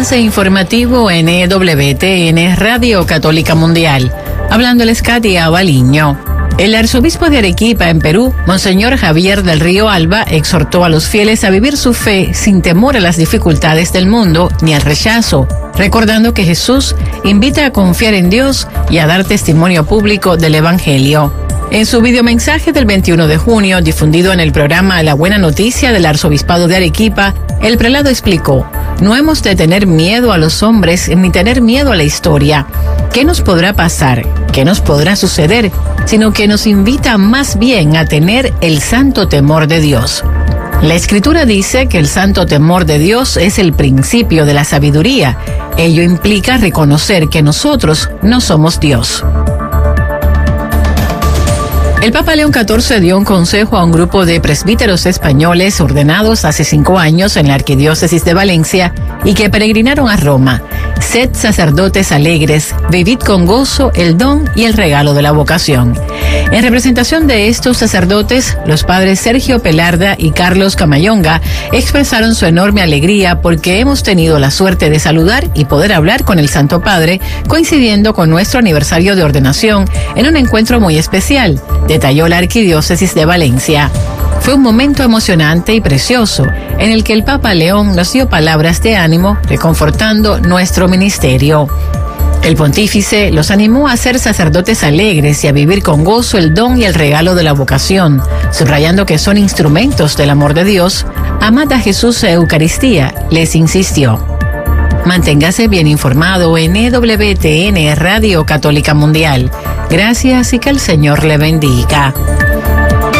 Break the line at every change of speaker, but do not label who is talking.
Enlace informativo en EWTN Radio Católica Mundial. Hablando el Katia Abaliño. El arzobispo de Arequipa, en Perú, Monseñor Javier del Río Alba, exhortó a los fieles a vivir su fe sin temor a las dificultades del mundo ni al rechazo, recordando que Jesús invita a confiar en Dios y a dar testimonio público del Evangelio. En su videomensaje del 21 de junio, difundido en el programa La Buena Noticia del Arzobispado de Arequipa, el prelado explicó: no hemos de tener miedo a los hombres ni tener miedo a la historia. ¿Qué nos podrá pasar? ¿Qué nos podrá suceder? Sino que nos invita más bien a tener el santo temor de Dios. La Escritura dice que el santo temor de Dios es el principio de la sabiduría. Ello implica reconocer que nosotros no somos Dios. El Papa León XIV dio un consejo a un grupo de presbíteros españoles ordenados hace 5 años en la Arquidiócesis de Valencia y que peregrinaron a Roma. Sed sacerdotes alegres, vivid con gozo el don y el regalo de la vocación. En representación de estos sacerdotes, los padres Sergio Pelarda y Carlos Camayonga expresaron su enorme alegría porque hemos tenido la suerte de saludar y poder hablar con el Santo Padre, coincidiendo con nuestro aniversario de ordenación en un encuentro muy especial, detalló la Arquidiócesis de Valencia. Fue un momento emocionante y precioso en el que el Papa León nos dio palabras de ánimo, reconfortando nuestro ministerio. El pontífice los animó a ser sacerdotes alegres y a vivir con gozo el don y el regalo de la vocación, subrayando que son instrumentos del amor de Dios. Amad a Jesús a Eucaristía, les insistió. Manténgase bien informado en EWTN Radio Católica Mundial. Gracias y que el Señor le bendiga.